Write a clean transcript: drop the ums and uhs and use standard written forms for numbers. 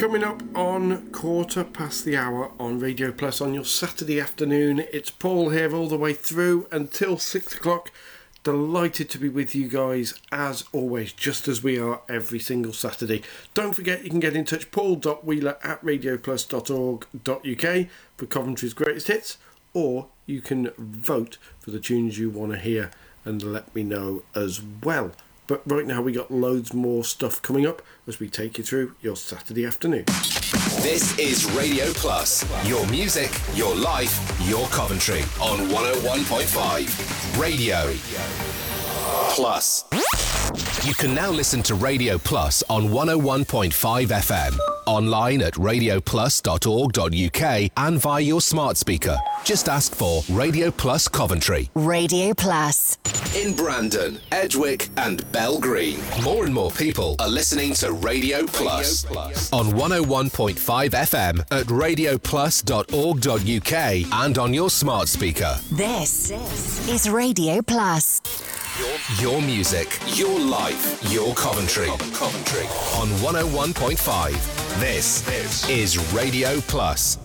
Coming up on 1:15 on Radio Plus on your Saturday afternoon, it's Paul here all the way through until 6 o'clock. Delighted to be with you guys as always, just as we are every single Saturday. Don't forget you can get in touch, paul.wheeler@radioplus.org.uk for Coventry's greatest hits, or you can vote for the tunes you want to hear and let me know as well. But right now we got loads more stuff coming up as we take you through your Saturday afternoon. This is Radio Plus. Your music, your life, your Coventry on 101.5 Radio Plus. You can now listen to Radio Plus on 101.5 FM, online at radioplus.org.uk and via your smart speaker. Just ask for Radio Plus Coventry. Radio Plus. In Brandon, Edgewick and Belgreen, more and more people are listening to Radio Plus on 101.5 FM at radioplus.org.uk and on your smart speaker. This is Radio Plus. Your music, your life, your Coventry. On 101.5. This is Radio Plus.